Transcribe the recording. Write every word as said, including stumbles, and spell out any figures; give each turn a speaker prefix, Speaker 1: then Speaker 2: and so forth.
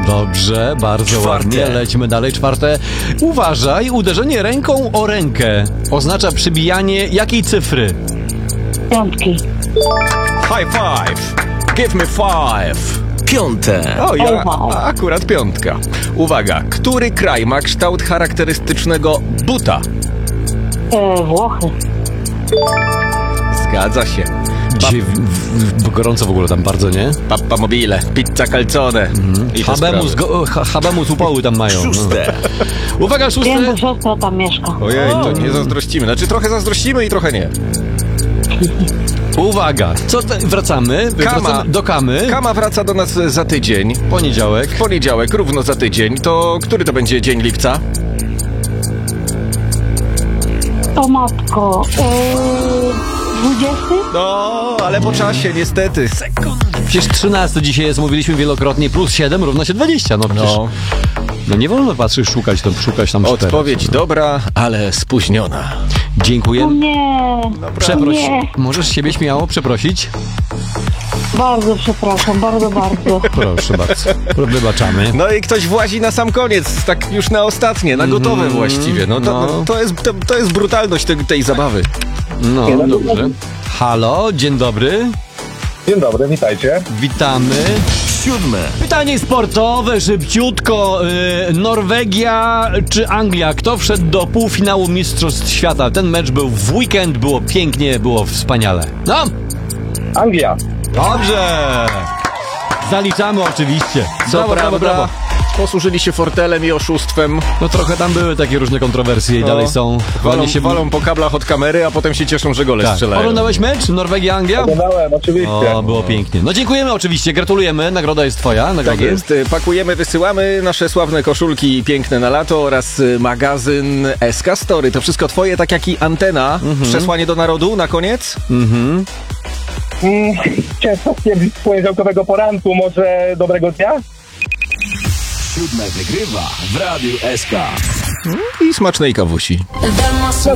Speaker 1: Dobrze, bardzo
Speaker 2: Czwarte.
Speaker 1: ładnie. Lećmy dalej. Czwarte. Uważaj, uderzenie ręką o rękę oznacza przybijanie jakiej cyfry?
Speaker 3: Piątki.
Speaker 2: High five. Give me five. Piąte. O, ja
Speaker 3: Wow.
Speaker 2: akurat piątka. Uwaga, który kraj ma kształt charakterystycznego buta?
Speaker 3: E, Włochy.
Speaker 2: Zgadza się.
Speaker 1: Dzisiaj w, w, w, gorąco w ogóle tam bardzo, nie?
Speaker 2: Pappa mobile, pizza calzone. I te
Speaker 1: Habemus,
Speaker 2: sprawy.
Speaker 1: go, ha, habemus upały tam mają.
Speaker 2: Szóste.
Speaker 1: No. Uwaga,
Speaker 3: Wiem,
Speaker 1: szóste.
Speaker 3: że siostra tam mieszka.
Speaker 2: Ojej, to nie zazdrościmy. Znaczy trochę zazdrościmy i trochę nie.
Speaker 1: Uwaga, co te, wracamy?
Speaker 2: Kama.
Speaker 1: Wracamy do Kamy.
Speaker 2: Kama wraca do nas za tydzień.
Speaker 1: Poniedziałek.
Speaker 2: W poniedziałek, równo za tydzień. To który to będzie dzień lipca?
Speaker 3: O matko. E, dwudziesty?
Speaker 2: No, ale po czasie, niestety. Sekund.
Speaker 1: Przecież trzynaste dzisiaj jest, mówiliśmy wielokrotnie, plus siedem równa się dwadzieścia. No przecież, no,
Speaker 2: No,
Speaker 1: nie wolno patrzeć, szukać, to, szukać tam czterech.
Speaker 2: odpowiedź dobra, ale spóźniona.
Speaker 1: Dziękuję.
Speaker 3: O nie.
Speaker 1: Przeproś.
Speaker 3: Nie.
Speaker 1: Możesz siebie śmiało przeprosić?
Speaker 3: Bardzo przepraszam, bardzo, bardzo.
Speaker 1: Proszę bardzo. Wybaczamy.
Speaker 2: No i ktoś włazi na sam koniec, tak już na ostatnie, na gotowe
Speaker 1: Mhm.
Speaker 2: właściwie. No to,
Speaker 1: No.
Speaker 2: no, to, jest, to, to jest brutalność tej, tej zabawy.
Speaker 1: No, dobrze. Halo, dzień dobry.
Speaker 4: Dzień dobry, witajcie.
Speaker 1: Witamy.
Speaker 2: Siódme.
Speaker 1: Pytanie sportowe, szybciutko. Yy, Norwegia czy Anglia? Kto wszedł do półfinału Mistrzostw Świata? Ten mecz był w weekend, było pięknie, było wspaniale. No,
Speaker 4: Anglia.
Speaker 1: dobrze. Zaliczamy oczywiście.
Speaker 2: Co
Speaker 1: Brawo, brawo,
Speaker 2: prawda,
Speaker 1: brawo.
Speaker 2: posłużyli się fortelem i oszustwem.
Speaker 1: No trochę tam były takie różne kontrowersje i
Speaker 2: No.
Speaker 1: dalej są.
Speaker 2: Walą,
Speaker 1: Walnie się
Speaker 2: walą po kablach od kamery, a potem się cieszą, że gole
Speaker 1: Tak.
Speaker 2: strzelają.
Speaker 1: Oglądałeś mecz Norwegia-Anglia?
Speaker 4: Oglądałem, oczywiście.
Speaker 1: O, było pięknie. No dziękujemy oczywiście, gratulujemy. Nagroda jest twoja.
Speaker 2: Tak
Speaker 1: Nagrody.
Speaker 2: jest, pakujemy, wysyłamy nasze sławne koszulki piękne na lato oraz y, magazyn S K Story. To wszystko twoje, tak jak i antena. Przesłanie do narodu na koniec?
Speaker 1: Mhm.
Speaker 4: Mm, ciężko stwierdzić z poniedziałkowego poranku, może dobrego dnia?
Speaker 5: Siódme wygrywa w Radiu S K.
Speaker 2: I smacznej kawusi.
Speaker 6: Demos